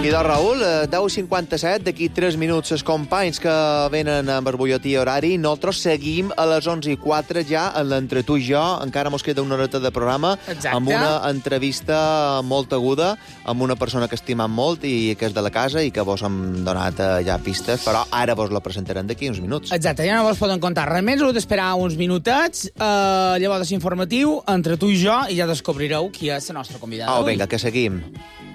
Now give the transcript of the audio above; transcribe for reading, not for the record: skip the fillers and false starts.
Idò, Raül, 10:57, d'aquí 3 minuts els companys que venen amb el butlletí horari. Nosaltres seguim a les 11:04 ja en l'Entre tu i jo. Encara mos queda una horeta de programa. Exacte. Amb una entrevista molt aguda amb una persona que estimam molt i que és de la casa i que vos hem donat ja pistes, però ara vos la presentarem d'aquí uns minuts. Exacte, ja no vos poden contar res més, heu d'esperar uns minutets, llavors és informatiu, Entre tu i jo, i ja descobrireu qui és la nostra convidada. Vinga, que seguim.